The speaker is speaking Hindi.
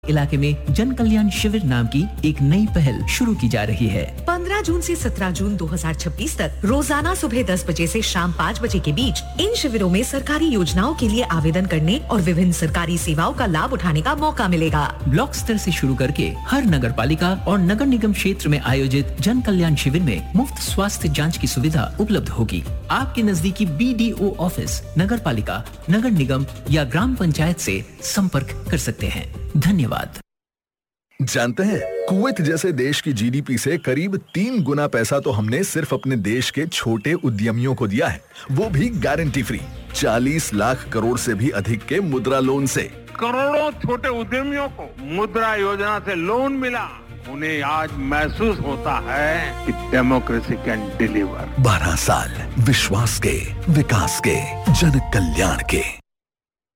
इलाके में जन कल्याण शिविर नाम की एक नई पहल शुरू की जा रही है। 15 जून से 17 जून 2026 तक रोजाना सुबह 10 बजे से शाम 5 बजे के बीच इन शिविरों में सरकारी योजनाओं के लिए आवेदन करने और विभिन्न सरकारी सेवाओं का लाभ उठाने का मौका मिलेगा। ब्लॉक स्तर से शुरू करके हर नगर पालिका और नगर निगम क्षेत्र में आयोजित जन कल्याण शिविर में मुफ्त स्वास्थ्य जाँच की सुविधा उपलब्ध होगी। आपके नजदीकी BDO ऑफिस, नगर पालिका, नगर निगम या ग्राम पंचायत से संपर्क कर सकते हैं। धन्यवाद। जानते हैं, कुवैत जैसे देश की GDP से करीब 3 गुना पैसा तो हमने सिर्फ अपने देश के छोटे उद्यमियों को दिया है, वो भी गारंटी फ्री। 40 लाख करोड़ से भी अधिक के मुद्रा लोन से। करोड़ों छोटे उद्यमियों को मुद्रा योजना से लोन मिला। उन्हें आज महसूस होता है कि डेमोक्रेसी कैन डिलीवर। 12 साल विश्वास के, विकास के, जन कल्याण के।